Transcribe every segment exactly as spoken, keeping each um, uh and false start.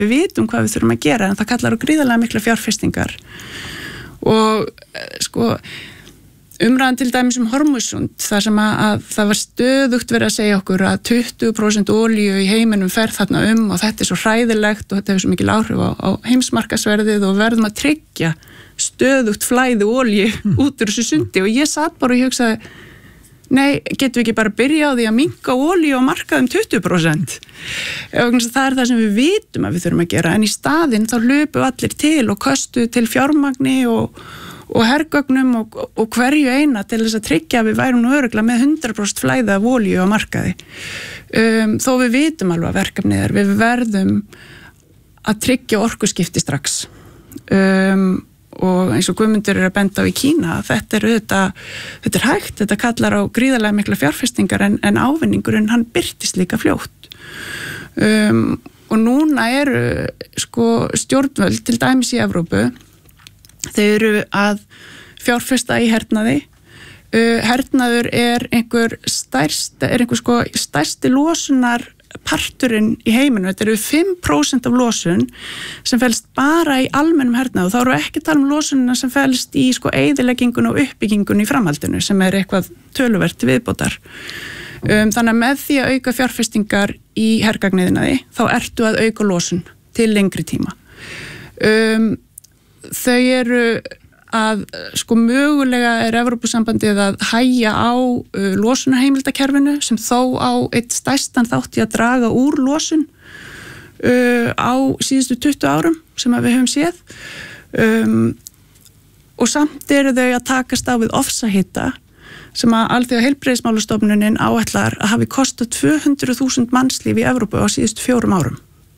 við vitum hvað við þurfum að gera en það kallar á gríðarlega mikla fjárfestingar og sko umræðan til dæmis um Hormuzsund þar sem að, að það var stöðugt verið að segja okkur að tuttugu prósent olíu í heiminum fer þarna um og þetta er svo hræðilegt og þetta hefur svo mikil áhrif á, á heimsmarkaðsverðið og verðum að tryggja stöðugt flæði olíu út úr þessu sundi og ég satt bara og hugsaði nei, getum við ekki bara byrja á því að minnka olíu á markaðum tuttugu prósent það er það sem við vitum að við þurfum að gera en í staðinn þá hlupu allir til og köstu til fjármagni og og hergögnum og, og hverju eina til þess að tryggja að við værum nú örugglega með hundrað prósent flæði af olíu á markaði. Um, þó við vitum alveg að verkefnið er, við verðum að tryggja orkuskipti strax. Um, og eins og Guðmundur er að benda á í Kína, þetta er auðvitað, þetta er hægt, þetta kallar á gríðarlega mikla fjárfestingar en, en ávinningurinn hann birtist líka fljótt. Um, og núna eru sko stjórnvöld til dæmis í Evrópu þau eru að fjárfesta í hernaði. Uh, hernaður er einhver stærst, er einhver sko stærsti losunar parturinn í heiminu. Þetta eru fimm prósent af losun sem felst bara í almennum hernaði og þá eru ekki að tala um losunina sem felst í sko eyðileggingun og uppbyggingun í framhaldinu sem er eitthvað töluvert til viðbótar. Um, þannig að með því að auka fjárfestingar í hergagniðinaði þá ertu að auka losun til lengri tíma. Um, Þau eru að sko mögulega er Evrópusambandið að hægja á uh, losunarheimildakerfinu sem þó á eitt stærstan þátt í að draga úr losun uh, á síðustu tuttugu árum sem að við höfum séð um, og samt eru þau að takast á við ofsahita sem að Alþjóða heilbrigðismálastofnunin áætlar að hafi kostað tvö hundruð þúsund mannslíf í Evrópu á síðustu fjórum árum.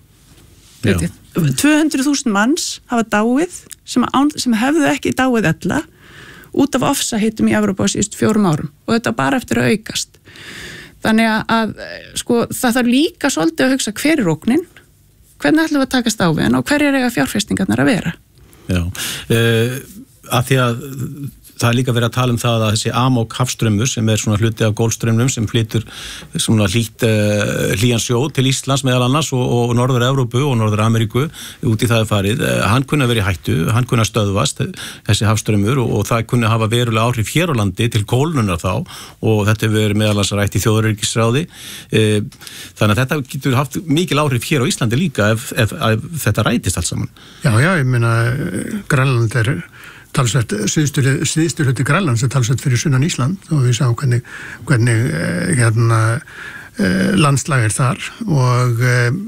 tvö hundruð þúsund manns hafa dáið sem, án, sem hefðu ekki dáið ella út af ofsahitum í Evrópu á síðust fjórum árum og þetta bara eftir að aukast. Þannig að sko, það þarf líka svolítið að hugsa hver er ógnin, hvernig ætlum við að takast á við hann og hver er eiga fjárfestingarnar að vera. Já, uh, að því að það er líka verið að tala um það að þessi Amok hafstraumur sem er svona hluti af Golfstraumnum sem flytur svona hlýtt uh, hlýjan sjó til Íslands meðal annars og, og Norður Evrópu og Norður Ameríku út í það er farið. Uh, hann kunni að vera í hættu, hann kunni að stöðvast þessi hafstraumur og, og það kunni að hafa verulega áhrif hér á landi til kólnunar þá og þetta hefur verið meðal annars rætt í þjóðaröryggisráði. Uh, þannig að þetta getur haft mikil áhrif hér á Íslandi líka ef, ef, ef, ef þetta rætist allt saman. Já, já, ég meina Grænland er talsvert, síðustu hluti Grænlands er talsvert fyrir sunnan Ísland og við sáum hvernig, hvernig hérna, landslag er þar og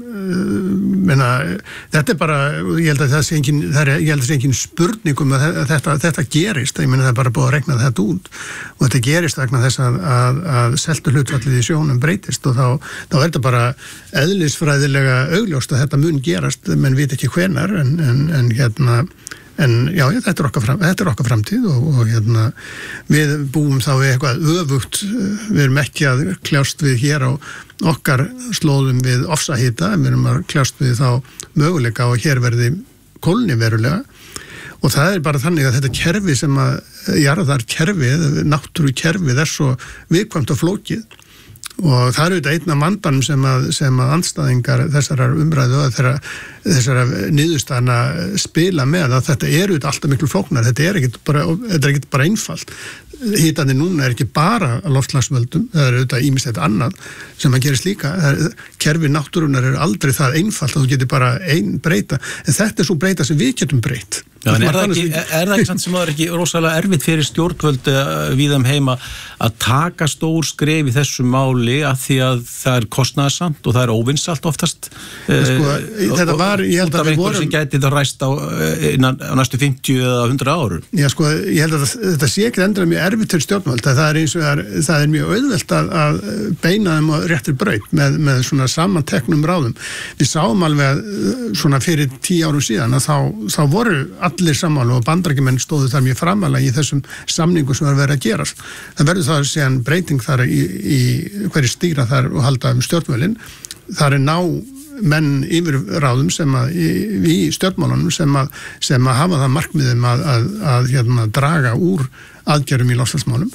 menna, þetta er bara, ég held að það sé engin, það er, ég held að það sé engin spurningum að þetta, þetta gerist, ég meina það er bara búið að rekna þetta út og þetta gerist vegna þess að, að, að seltu hlutfallið í sjónum breytist og þá, þá er þetta bara eðlisfræðilega augljóst að þetta mun gerast, menn veit ekki hvenar en, en, en hérna En já, þetta er okkar, fram, þetta er okkar framtíð og, og hérna, við búum þá við eitthvað öfugt, við erum ekki að kljást við hér á okkar slóðum við ofsahita, við erum að kljást við þá möguleika og hér verði kólni verulega og það er bara þannig að þetta kerfi sem að jarðar kerfið, náttúru kerfið er svo viðkvæmt og flókið og það eru þetta einn af vandanum sem að, sem að andstæðingar þessarar umræðu og þeirra, þessara niðurstaðna spila með að þetta eru alltaf miklu flóknar, þetta er ekkit bara, þetta er ekkit bara einfalt. Hitandi núna er ekki bara loftslagsvöldum, það er auðvitað ýmislegt annað sem að gerist líka. Kerfi náttúrunar er aldrei það einfalt að þú getur bara ein breyta, en þetta er svo breyta sem við getum breytt. Já, en er það ekki, er það ekki samt sem það er ekki rosalega erfitt fyrir stjórnvöld víðum heima að taka stór skref í þessu máli að því að það er kostnaðarsamt og það er óvinsælt oftast sko, þetta var, ég held að við vorum sem gæti það ræst á, innan, á næstu fimmtíu eða hundrað árum. Já sko, ég held að þetta sé ekki endur mjög erfitt fyrir stjórnvöld, það er eins og það er, það er mjög auðvelt að, að beina þeim á réttir braut með, með svona samanteknum ráðum. Við sáum alveg að svona fyrir tíu árum síðan að þá, þá voru allir sammála og bandarækjumenn stóðu þar mjög framalega í þessum samningum sem var verið að gerast. Það verður það síðan breyting þar í, í hverju stýra þar og halda um stjórnvölin. Það er ná menn yfir ráðum sem að í, í stjórnmálunum sem að, sem að hafa það markmiðum að, að, að hérna, draga úr aðgerðum í loftslagsmálum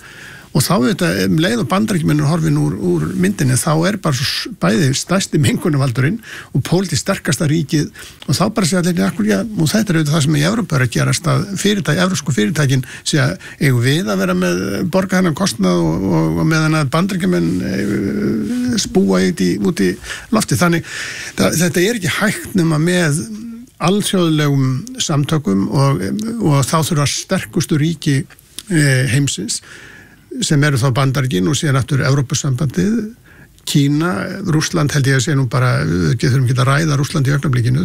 og þá þetta, um leið og Bandaríkjamenn horfin úr, úr myndinni, þá er bara svo bæði stærsti mengunarvaldurinn og pólitískt sterkasta ríkið og þá bara segja allir akkur, já, og þetta er auðvitað það sem í Evrópu er að gerast að fyrirtæki, evrópsku fyrirtækin segja, eigum við að vera með borga hennar kostnað og, og, og meðan að Bandaríkjamenn e, spúa út í, út í lofti, þannig það, þetta er ekki hægt nema með alþjóðlegum samtökum og, og þá þurfa sterkustu ríki heimsins sem eru þá Bandaríkin og síðan aftur Evrópusambandið, Kína, Rússland held ég að sé nú bara, við þurfum ekki að ræða Rússland í augnablikinu,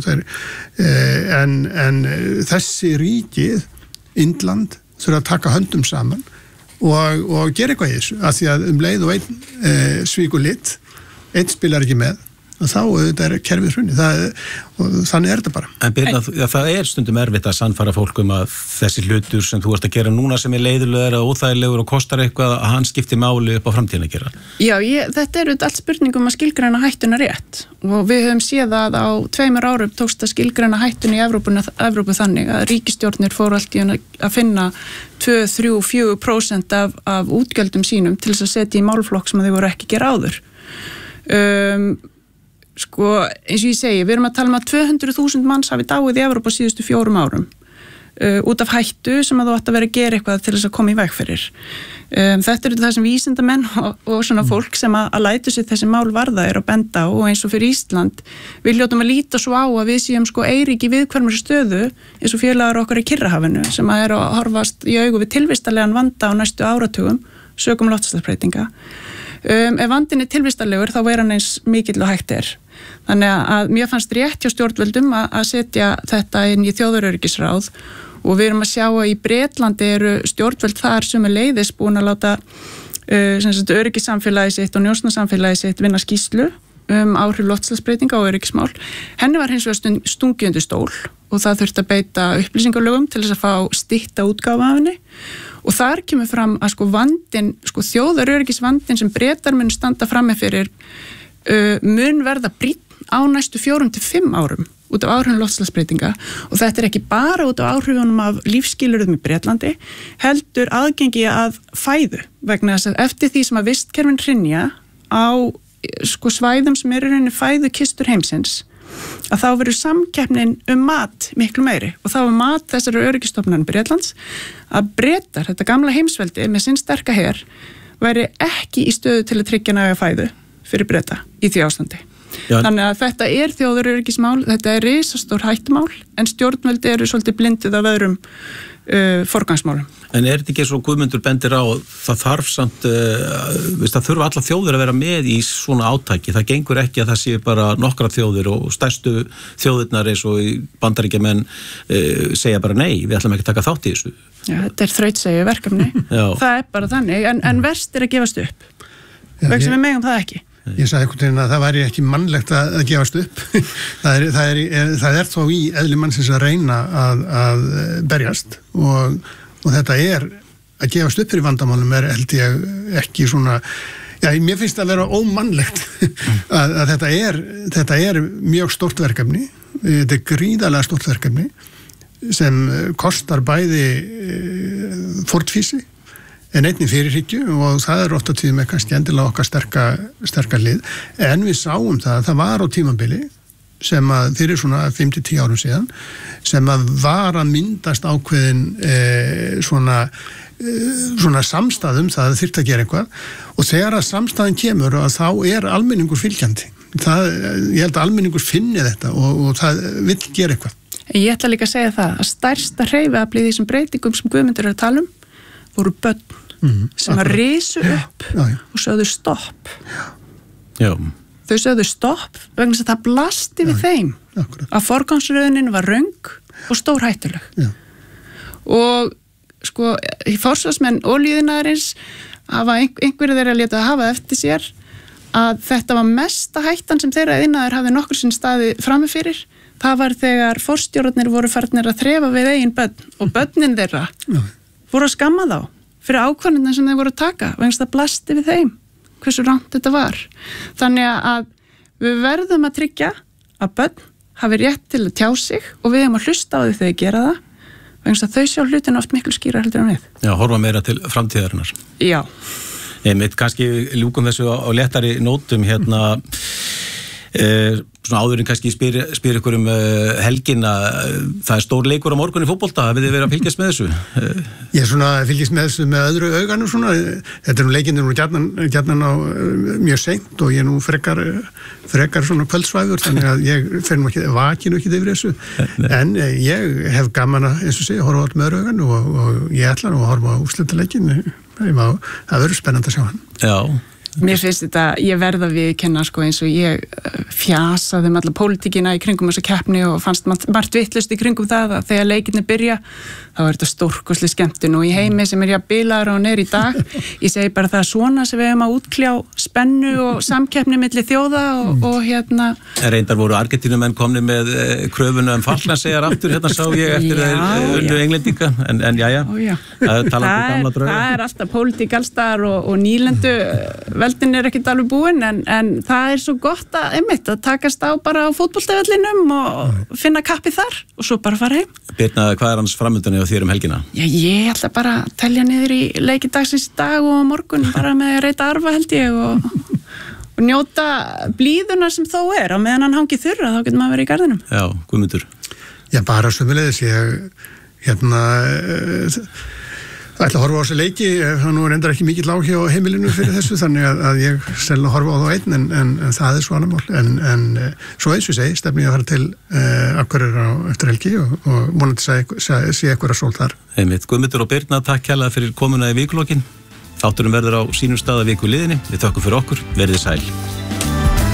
en, en þessi ríkið, Indland, þurfa að taka höndum saman og, og gera eitthvað í þessu, af því að um leið og einn e, svíkur lit, einn spilar ekki með, og þá þetta er kerfið hrunni, það, og þannig er þetta bara. En Birna, ja, það er stundum erfitt að sannfæra fólk um að þessi hlutur sem þú ert að gera núna sem er leiðilegur og óþægilegur og kostar eitthvað að hann skipti máli upp á framtíðin að gera. Já, ég, þetta er allt spurningum að skilgreina hættuna rétt og við höfum séð að á tveimur árum tókst að skilgreina hættuna í Evrópu, Evrópu þannig að ríkisstjórnir fór allt í að finna tvö, þrjú, fjögur prósent af, af útgjöldum sínum til þess að setja í málflokk sem þau voru ekki gera áður. Um, Sko, eins og ég segi, við erum að tala um að tvö hundruð þúsund manns hafi dáið í Evrópu á síðustu fjórum árum uh, út af hættu sem að þú átt að vera að gera eitthvað til þess að koma í veg fyrir. Um, þetta eru það sem vísindamenn og, og svona fólk sem að, að lætu sér þessi mál varða er að benda á og eins og fyrir Ísland við hljótum að líta svo á að við séum sko eyríki viðkvæmri stöðu eins og félagar okkar í Kyrrahafinu sem að er að horfast í augu við tilvistarlegan vanda á næstu áratugum sökum loftslagsbreytinga. Um, ef vandin er tilvistarlegur þá er hann eins mikill og hægt er. Þannig að mér fannst rétt hjá stjórnvöldum að, að setja þetta inn í þjóðaröryggisráð og við erum að sjá að í Bretlandi eru stjórnvöld þar sem er leiðis búin að láta uh, öryggissamfélagi sitt og njósnasamfélagi sitt vinna skýrslu um áhrif loftslagsbreytinga og öryggismál. Henni var hins vegar stungið undir stól og það þurfti að beita upplýsingalögum til þess að fá stytta útgáfa af henni. Og þar kemur fram að sko vandin, sko þjóðaröryggisvandin sem Bretar mun standa frammi fyrir uh, mun verða brýnn á næstu fjórum til fimm árum út af áhrifum loftslagsbreytinga og þetta er ekki bara út af áhrifunum af lífsskilyrðum í Bretlandi, heldur aðgengi að fæðu vegna þess að eftir því sem að vistkerfin hrynja á sko svæðum sem eru rauninni fæðu kistur heimsins að þá verður samkeppnin um mat miklu meiri og þá er mat þessari öryggistofnunar Bretlands að Bretar, þetta gamla heimsveldi með sinn sterka her, væri ekki í stöðu til að tryggja næga fæðu fyrir Breta í því ástandi. Já. Þannig að þetta er þjóðaröryggismál, þetta er risastór hættumál en stjórnvöldi eru svolítið blindið af öðrum uh, forgangsmálum. En er þetta ekki svo Guðmundur bendir á það þarf samt, uh, það þurfa alla þjóðir að vera með í svona átaki, það gengur ekki að það sé bara nokkra þjóðir og stærstu þjóðirnar eins og Bandaríkjamenn uh, segja bara nei, við ætlum ekki að taka þátt í þessu. Já, þetta er þrautsegju verkefni, það er bara þannig, en, en verst er að gefast upp, vegna sem við megum það ekki. Ég sagði einhvern veginn að það væri ekki mannlegt að, að gefast upp. það, er, það, er, er, það er þó í eðli mannsins að reyna að, að berjast og, og þetta er að gefast upp fyrir vandamálum er held ég ekki svona, já, mér finnst það að vera ómannlegt að, að þetta er, þetta er mjög stórt verkefni, þetta er gríðarlega stórt verkefni sem kostar bæði fórnfýsi en einnig fyrirhyggju og það er oft á tíðum með kannski endilega okkar sterka, sterka lið, en við sáum það það var á tímabili sem að fyrir svona fimm til tíu árum síðan sem að var að myndast ákveðin eh, svona, eh, svona samstæðum það að þyrfti að gera eitthvað og þegar að samstæðin kemur og þá er almenningur fylgjandi, það, ég held að almenningur finni þetta og, og það vill gera eitthvað. Ég ætla líka að segja það að stærsta hreyfiaflið í þessum breytingum sem Guðmundur er að tala um voru börn mm, sem að risu upp já, já. og sögðu stopp. Já. Þau sögðu stopp vegna þess að það blasti já, við þeim akkurat. Að forgangsröðunin var röng og stór hættuleg. Já. Og sko, í forsvarsmenn olíuiðnaðarins hafa einhverju þeirra létað að hafa eftir sér að þetta var mesta hættan sem þeirra iðnaður hafi nokkur sinn staði frammi fyrir. Það var þegar forstjórarnir voru farnir að þrefa við eigin börn og börnin þeirra já. Voru að skamma þá fyrir ákvarðanirnar sem þeir voru að taka vegna það blasti við þeim hversu rangt þetta var. Þannig að við verðum að tryggja að börn hafi rétt til að tjá sig og við hefum að hlusta á því þegar gera það vegna þau sjá hlutin oft miklu skýra heldur en við. Já, horfa meira til framtíðarinnar. Já. Einmitt, kannski ljúkum þessu á, á léttari nótum hérna, e, svona áðurinn kannski spyr, spyr ykkur um uh, helgina, það er stór leikur á morgun í fótbolta, hafið þið verið að fylgjast með þessu? Ég er svona að fylgjast með þessu með öðru auganum svona, þetta er nú leikindin nú gjarnan, gjarnan á mjög seint og ég er nú frekar, frekar svona kvöldsvæfur, þannig að ég fer nú ekki, vakinu ekki yfir þessu, en ég hef gaman að, eins og segja, horfa allt með öðru augan og, og ég ætla nú að horfa á úrslitaleikin, það verður spennandi að sjá hann. Já. Mér finnst þetta, ég verða við kenna sko eins og ég fjasaði um alla pólitíkina í kringum þessa keppni og fannst margt vitlaust í kringum það að þegar leikinni byrja þá er þetta stórkostleg skemmtun og í heimi sem er ég að bilaður á neyri í dag ég segi bara það er svona sem við hefum að útkljá spennu og samkeppni milli þjóða og, mm. og hérna Reyndar voru Argentínumenn komni með kröfuna um Falklandseyjar aftur, hérna sá ég eftir þeir unnu englendinga en, en já, já, já. Það, það, er, það er alltaf pólitík allstaðar og, og nýlendu veldin er ekkert alveg búin en, en það er svo gott að, einmitt, að takast á bara á fótboltavellinum og finna kappi þar og svo bara fara heim. Birna, hvað er hans framöndan hjá þér um helgina? Já, ég ætla bara að telja niður í leiki dagsins í dag og morgun bara með að reyta arfa held ég og, og njóta blíðuna sem þó er á meðan hann hangi þurra þá getur maður verið í garðinum. Já, Guðmundur. Já, bara sömuleiðis ég hérna Það ætla að horfa á þessu leiki, það nú er endar ekki mikill áhugi á heimilinu fyrir þessu, þannig að, að ég selna horfa á það einn, en, en, en það er svo annar mál. En, en svo eins og segi, stefni ég að fara til uh, Akureyrar á eftir helgi og, og vonandi sé eitthvað sól þar. Einmitt, Guðmundur og Birna, takk kærlega fyrir komuna í vikulokkin. Þátturum verður á sínum stað að viku liðinni. Við þökkum fyrir okkur, verðið sæl.